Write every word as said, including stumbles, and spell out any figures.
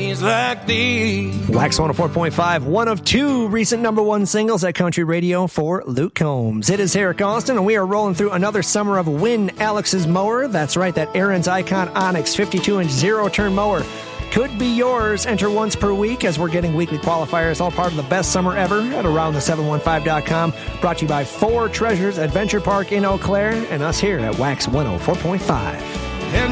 days like these. Wax one oh four point five, one of two recent number one singles at Country Radio for Luke Combs. It is Eric Austin, and we are rolling through another summer of Win Alex's mower. That's right, that Aaron's Icon Onyx fifty-two inch zero-turn mower could be yours. Enter once per week as we're getting weekly qualifiers, all part of the best summer ever at around the seven one five dot com. Brought to you by Four Treasures Adventure Park in Eau Claire and us here at Wax one oh four point five.